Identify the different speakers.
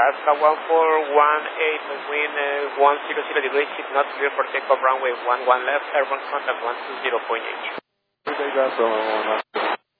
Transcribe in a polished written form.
Speaker 1: Alaska 1418, wind 100 degrees, is not clear for takeoff, runway 11 left, airborne contact 120.8.